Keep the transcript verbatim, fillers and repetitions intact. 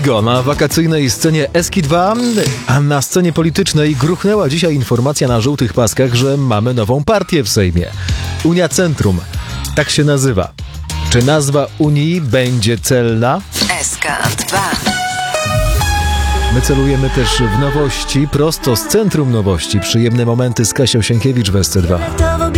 Figo na wakacyjnej scenie Eski dwa, a na scenie politycznej gruchnęła dzisiaj informacja na żółtych paskach, że mamy nową partię w Sejmie. Unia Centrum. Tak się nazywa. Czy nazwa Unii będzie celna? S K dwa. My celujemy też w nowości, prosto z centrum nowości. Przyjemne momenty z Kasią Sienkiewicz w S C dwa.